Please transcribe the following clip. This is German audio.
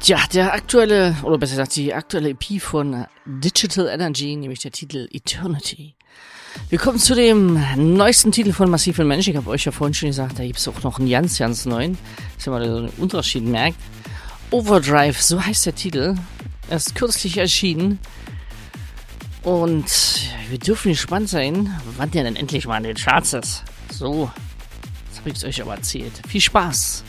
Ja, der aktuelle, oder besser gesagt, die aktuelle EP von Digital Energy, nämlich der Titel Eternity. Wir kommen zu dem neuesten Titel von Massiv und Mensch. Ich habe euch ja vorhin schon gesagt, da gibt es auch noch einen ganz neuen, dass ihr mal so einen Unterschied merkt. Overdrive, so heißt der Titel. Er ist kürzlich erschienen. Und wir dürfen gespannt sein, wann der denn endlich mal in den Charts ist. So, das habe ich euch aber erzählt. Viel Spaß!